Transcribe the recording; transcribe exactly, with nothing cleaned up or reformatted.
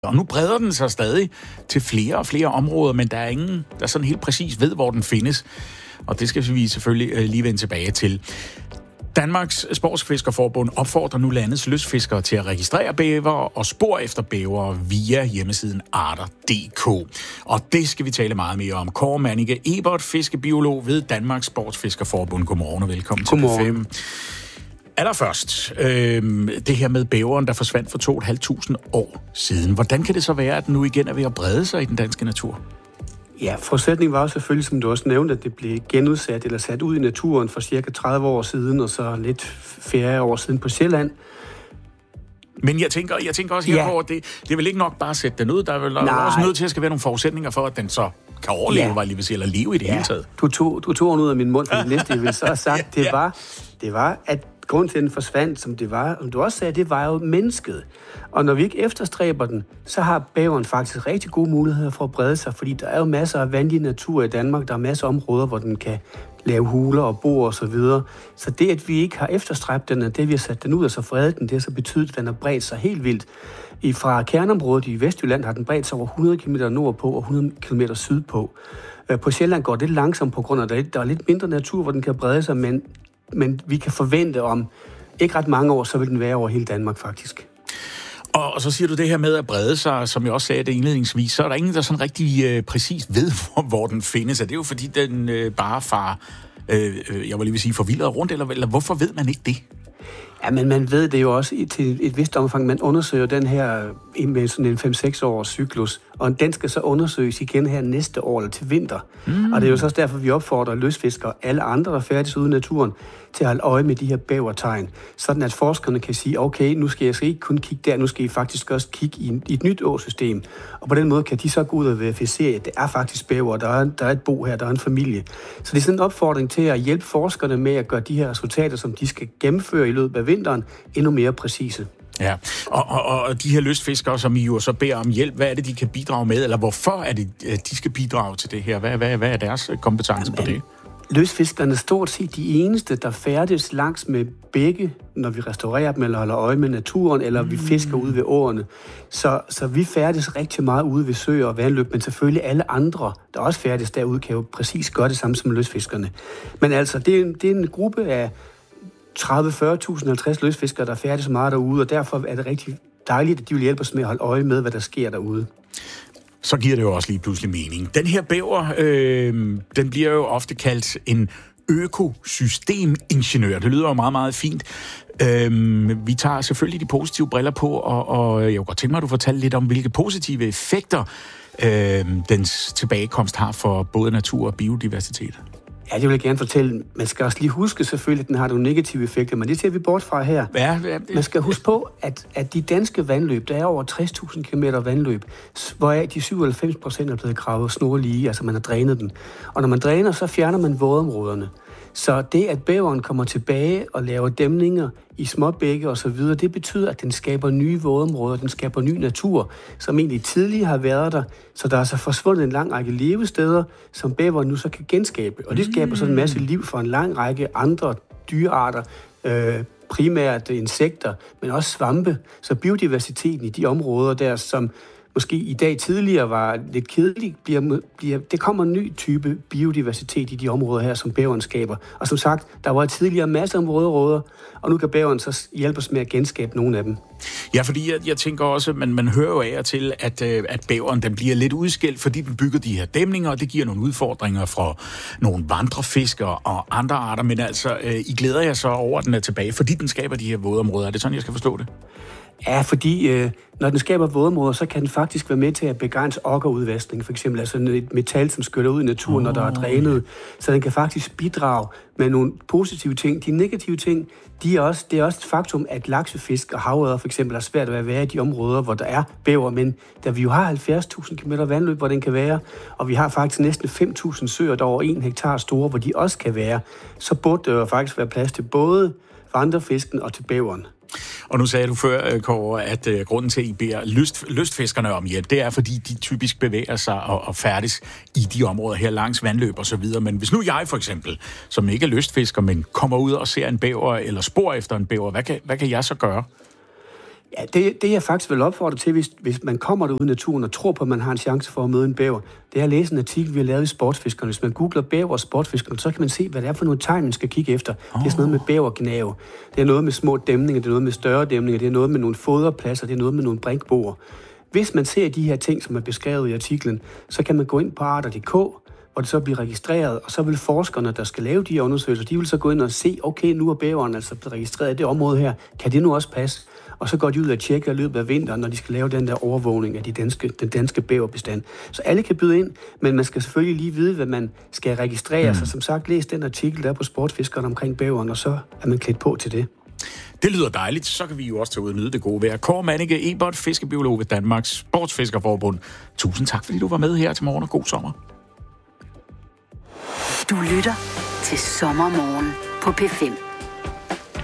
Og nu breder den sig stadig til flere og flere områder, men der er ingen, der sådan helt præcis ved, hvor den findes. Og det skal vi selvfølgelig lige vende tilbage til. Danmarks Sportsfiskerforbund opfordrer nu landets lystfiskere til at registrere bævere og spor efter bævere via hjemmesiden arter punktum d k. Og det skal vi tale meget mere om. Kåre Mannicke Ebert, fiskebiolog ved Danmarks Sportsfiskerforbund. Godmorgen og velkommen Godmorgen. til B fem. Allerførst, øh, det her med bæveren, der forsvandt for to og et halvt tusind år siden. Hvordan kan det så være, at den nu igen er ved at brede sig i den danske natur? Ja, forudsætningen var jo selvfølgelig, som du også nævnte, at det blev genudsat eller sat ud i naturen for cirka tredive år siden, og så lidt færre år siden på Sjælland. Men jeg tænker, jeg tænker også her på, at det, det er vel ikke nok bare at sætte den ud. Der er vel Nej. også nødt til at skal være nogle forudsætninger for, at den så kan overleve, ja. var lige vil sige, eller leve i det ja. hele taget. Du tog, du tog den ud af min mund for det næste, jeg ville så have sagt. Det var, det var, at grunden til, at den forsvandt, som det var, som du også sagde, det var jo mennesket. Og når vi ikke efterstræber den, så har bæveren faktisk rigtig gode muligheder for at brede sig, fordi der er jo masser af vandlig natur i Danmark. Der er masser af områder, hvor den kan lave huler og bo og så videre. Så det, at vi ikke har efterstræbt den, og det, vi har sat den ud og så fredet den, det har så betydet, at den har bredt sig helt vildt. I fra kerneområdet i Vestjylland har den bredt sig over hundrede kilometer nordpå og hundrede kilometer sydpå. På Sjælland går det langsomt på grund af, at der er lidt mindre natur, hvor den kan brede sig, men, men vi kan forvente om ikke ret mange år, så vil den være over hele Danmark faktisk. Og, og så siger du det her med at brede sig, som jeg også sagde det indledningsvis, så er der ingen, der sådan rigtig øh, præcis ved, hvor, hvor den findes. Er det jo fordi, den øh, bare far, øh, jeg vil lige vil sige, forvildret rundt, eller, eller hvorfor ved man ikke det? Ja, men man ved det jo også til et vist omfang. Man undersøger den her med sådan en fem seks års cyklus, og den skal så undersøges igen her næste år eller til vinter. Mm. Og det er jo så også derfor, vi opfordrer lystfiskere og alle andre, der færdes ude i naturen, til at holde øje med de her bævertegn. Sådan at forskerne kan sige, okay, nu skal jeg ikke kun kigge der, nu skal I faktisk også kigge i, i et nyt åsystem. Og på den måde kan de så gå ud og verificere, at det er faktisk bæver, der er, der er et bo her, der er en familie. Så det er sådan en opfordring til at hjælpe forskerne med at gøre de her resultater, som de skal gennemføre i løbet af vinteren, endnu mere præcise. Ja, og, og, og de her lystfiskere, som I jo så beder om hjælp, hvad er det, de kan bidrage med, eller hvorfor er det, de skal bidrage til det her? Hvad, hvad, hvad er deres kompetence på det? Lystfiskerne er stort set de eneste, der færdes langs med bække, når vi restaurerer dem, eller holder øje med naturen, eller vi fisker ude ved åerne. Så, så vi færdes rigtig meget ude ved søer og vandløb, men selvfølgelig alle andre, der også færdes derude, kan jo præcis gøre det samme som lystfiskerne. Men altså, det er en, det er en gruppe af tredive til fyrre tusind, halvtreds lystfiskere, der færdes meget derude, og derfor er det rigtig dejligt, at de vil hjælpe os med at holde øje med, hvad der sker derude. Så giver det jo også lige pludselig mening. Den her bæver, øh, den bliver jo ofte kaldt en økosystemingeniør. Det lyder jo meget, meget fint. Øh, vi tager selvfølgelig de positive briller på, og, og jeg kunne godt tænke mig, at du fortæller lidt om, hvilke positive effekter øh, dens tilbagekomst har for både natur og biodiversitet. Ja, det vil jeg gerne fortælle. Man skal også lige huske selvfølgelig, at den har nogle negative effekter, men det ser vi bort fra her. Ja, ja, det... Man skal huske på, at, at de danske vandløb, der er over tres tusind kilometer vandløb, hvoraf de syvoghalvfems procent er blevet gravet snorlige, altså man har drænet den. Og når man dræner, så fjerner man vådområderne. Så det, at bæveren kommer tilbage og laver dæmninger i småbække og så videre, det betyder, at den skaber nye vådområder, den skaber ny natur, som egentlig tidligere har været der. Så der er så forsvundet en lang række levesteder, som bæveren nu så kan genskabe. Og det skaber så en masse liv for en lang række andre dyrearter, øh, primært insekter, men også svampe. Så biodiversiteten i de områder der, som måske i dag tidligere var lidt kedeligt, bliver, bliver, det kommer en ny type biodiversitet i de områder her, som bæveren skaber. Og som sagt, der var tidligere masser af områder, og nu kan bæveren så hjælpe os med at genskabe nogle af dem. Ja, fordi jeg, jeg tænker også, man, man hører jo af og til, at, at bæveren den bliver lidt udskilt, fordi den bygger de her dæmninger, og det giver nogle udfordringer for nogle vandrefiskere og andre arter, men altså, I glæder jer så over, at den er tilbage, fordi den skaber de her vådområder. Er det sådan, jeg skal forstå det? Ja, fordi øh, når den skaber vådområder, så kan den faktisk være med til at begrænse okkerudvaskning, for eksempel altså et metal, som skyller ud i naturen, oh, når der er drænet. Så den kan faktisk bidrage med nogle positive ting. De negative ting, de er også, det er også et faktum, at laksefisk og havørred for eksempel er svært at være i de områder, hvor der er bæver, men da vi jo har halvfjerds tusind kilometer vandløb, hvor den kan være, og vi har faktisk næsten fem tusind søer, der er over en hektar store, hvor de også kan være, så burde der jo faktisk være plads til både vandrefisken og til bæveren. Og nu sagde du før, Kåre, at uh, grunden til, at I beder lyst, lystfiskerne om hjælp, det er, fordi de typisk bevæger sig og, og færdes i de områder her langs vandløb og så videre. Men hvis nu jeg for eksempel, som ikke er lystfisker, men kommer ud og ser en bæver eller spor efter en bæver, hvad kan, hvad kan jeg så gøre? Ja, det, det jeg faktisk vil opfordre til, hvis, hvis man kommer derude i naturen og tror på, at man har en chance for at møde en bæver, det er at læse en artikel, vi har lavet i Sportsfiskerne. Hvis man googler bæver og Sportsfiskerne, så kan man se, hvad det er for nogle tegn, man skal kigge efter. Oh. Det er sådan noget med bævergnave. Det er noget med små dæmninger, det er noget med større dæmninger, det er noget med nogle foderpladser, det er noget med nogle brinkboer. Hvis man ser de her ting, som er beskrevet i artiklen, så kan man gå ind på arter punktum d k, hvor det så bliver registreret, og så vil forskerne, der skal lave de her undersøgelser, de vil så gå ind og se, okay, nu er bæveren altså blevet registreret i det område her, kan det nu også passe? Og så går de ud og tjekker i løbet af vinteren, når de skal lave den der overvågning af de danske, den danske bæverbestand. Så alle kan byde ind, men man skal selvfølgelig lige vide, hvad man skal registrere. Mm. Så som sagt, læs den artikel, der er på Sportsfiskerne omkring bæveren, og så er man klædt på til det. Det lyder dejligt. Så kan vi jo også tage ud og nyde det gode vejr. Kåre Mannicke, Ebert, fiskebiolog ved Danmarks Sportsfiskerforbund. Tusind tak, fordi du var med her til morgen, og god sommer. Du lytter til Sommermorgen på P fem.